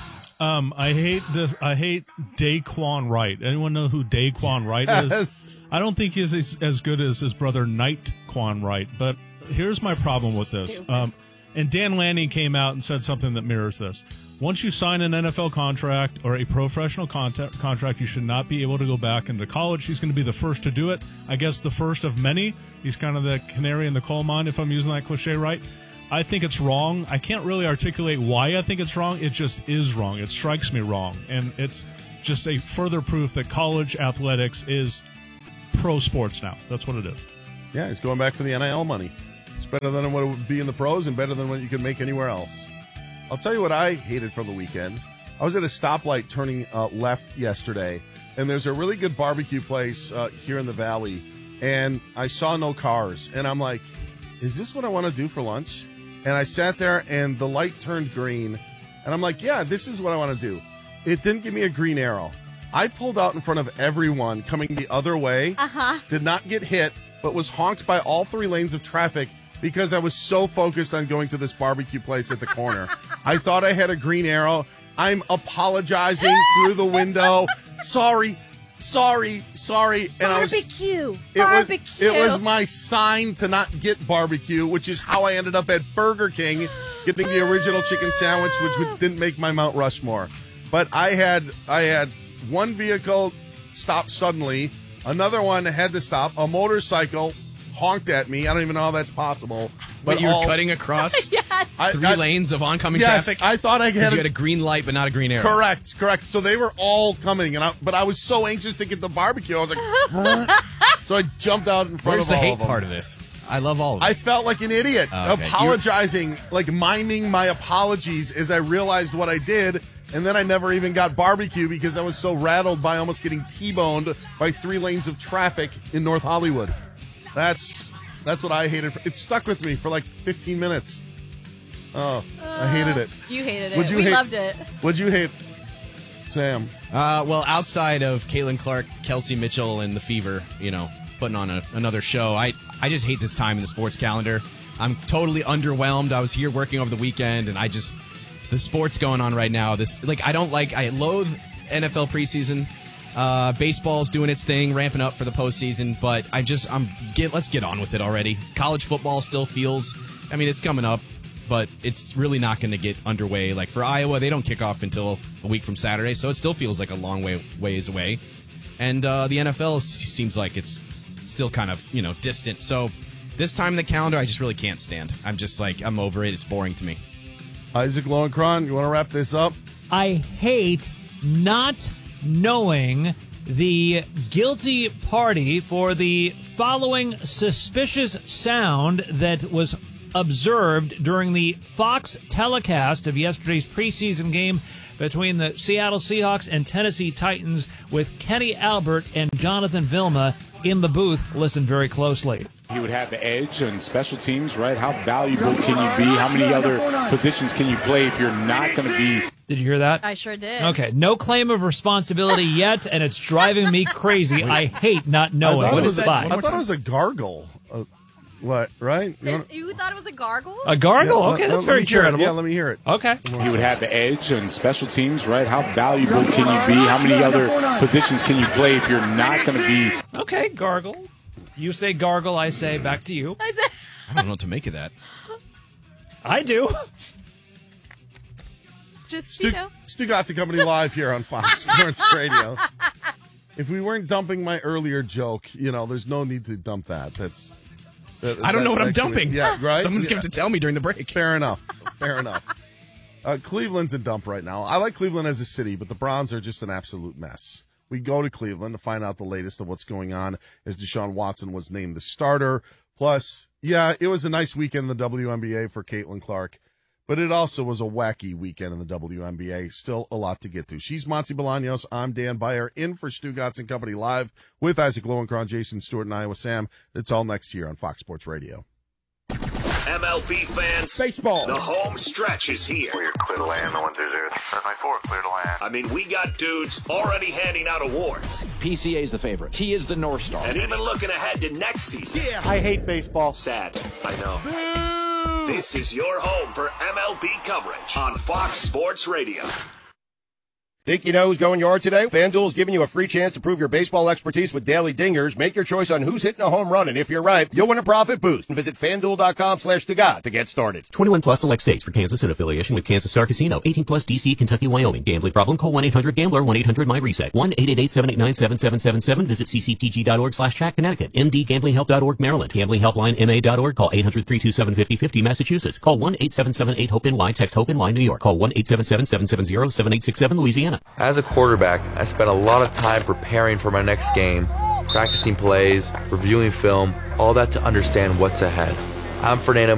I hate this. I hate Daquan Wright. Anyone know who Daquan Wright is? Yes. I don't think he's as good as his brother Nightquan Wright. But here's my problem with this. And Dan Lanning came out and said something that mirrors this. Once you sign an NFL contract or a professional contract, you should not be able to go back into college. He's going to be the first to do it. I guess the first of many. He's kind of the canary in the coal mine, if I'm using that cliche right. I think it's wrong. I can't really articulate why I think it's wrong. It just is wrong. It strikes me wrong. And it's just a further proof that college athletics is pro sports now. That's what it is. Yeah, he's going back for the NIL money. It's better than what it would be in the pros and better than what you could make anywhere else. I'll tell you what I hated from the weekend. I was at a stoplight turning left yesterday, and there's a really good barbecue place here in the valley, and I saw no cars, and I'm like, is this what I want to do for lunch? And I sat there, and the light turned green, and I'm like, yeah, this is what I want to do. It didn't give me a green arrow. I pulled out in front of everyone coming the other way, did not get hit, but was honked by all 3 lanes of traffic because I was so focused on going to this barbecue place at the corner. I thought I had a green arrow. I'm apologizing through the window. Sorry. And Barbecue. It was my sign to not get barbecue, which is how I ended up at Burger King getting the original chicken sandwich, which didn't make my Mount Rushmore. But I had one vehicle stop suddenly, another one had to stop, a motorcycle honked at me. I don't even know how that's possible. But you were cutting across Yes. 3 lanes of oncoming Yes, traffic? I thought I had you had a green light but not a green arrow. Correct. So they were all coming, but I was so anxious to get the barbecue. I was like, so I jumped out in front Where's of all the hate of them. part of this? I love all of it. I felt like an idiot, Okay. apologizing, like miming my apologies as I realized what I did, and then I never even got barbecue because I was so rattled by almost getting T-boned by 3 lanes of traffic in North Hollywood. That's what I hated. It stuck with me for like 15 minutes. Oh, I hated it. You hated it. We loved it. What'd you hate, Sam? Well, outside of Caitlin Clark, Kelsey Mitchell, and the Fever, putting on another show, I just hate this time in the sports calendar. I'm totally underwhelmed. I was here working over the weekend, and the sports going on right now. I loathe NFL preseason. Baseball's doing its thing, ramping up for the postseason, but let's get on with it already. College football still feels, it's coming up, but it's really not going to get underway. Like for Iowa, they don't kick off until a week from Saturday, so it still feels like a long ways away. And the NFL seems like it's still kind of, distant. So this time in the calendar, I just really can't stand. I'm over it. It's boring to me. Isaac Lowenkron, you want to wrap this up? I hate not knowing the guilty party for the following suspicious sound that was observed during the Fox telecast of yesterday's preseason game between the Seattle Seahawks and Tennessee Titans, with Kenny Albert and Jonathan Vilma in the booth. Listen very closely. He would have the edge on special teams, right? How valuable can you be? How many other positions can you play if you're not going to be? Did you hear that? I sure did. Okay, no claim of responsibility yet, and it's driving me crazy. I hate not knowing. What is that? I thought it was a gargle. What, right? You thought it was a gargle? A gargle? Yeah, okay, that's very charitable. Yeah, let me hear it. Okay. He would have the edge on special teams, right? How valuable can you be? How many other positions can you play if you're not going to be? Okay, gargle. You say gargle, I say back to you. I don't know what to make of that. I do. Just, Stu Gotze Company live here on Fox Sports Radio. If we weren't dumping my earlier joke, there's no need to dump that. I don't know what I'm dumping. Yeah, right? Someone's going to tell me during the break. Fair enough. Cleveland's a dump right now. I like Cleveland as a city, but the Browns are just an absolute mess. We go to Cleveland to find out the latest of what's going on as Deshaun Watson was named the starter. Plus, it was a nice weekend in the WNBA for Caitlin Clark, but it also was a wacky weekend in the WNBA. Still a lot to get to. She's Monty Bolaños. I'm Dan Beyer, in for Stu Gotze Company live with Isaac Lowenkron, Jason Stewart, and Iowa Sam. It's all next year on Fox Sports Radio. MLB fans, baseball. The home stretch is here. We're clear to land, no one through there. 794, clear to land. I mean, we got dudes already handing out awards. PCA's the favorite. He is the North Star. And even looking ahead to next season. Yeah, I hate baseball. Sad, I know. Boo! This is your home for MLB coverage on Fox Sports Radio. Think you know who's going yard today? FanDuel is giving you a free chance to prove your baseball expertise with daily dingers. Make your choice on who's hitting a home run, and if you're right, you'll win a profit boost. And visit FanDuel.com/TheGod to get started. 21 plus select states for Kansas in affiliation with Kansas Star Casino. 18 plus DC, Kentucky, Wyoming. Gambling problem? Call 1-800-GAMBLER, 1-800-MyReset. 1-888-789-7777. Visit ccpg.org/chat, Connecticut. MDGamblingHelp.org, Maryland. GamblingHelpLine, MA.org. Call 800-327-5050, Massachusetts. Call 1-877-8-HOPE-NY. Text HOPE-NY, New York. Call 1-877-770-7867, Louisiana. As a quarterback, I spent a lot of time preparing for my next game, practicing plays, reviewing film, all that to understand what's ahead. I'm Fernando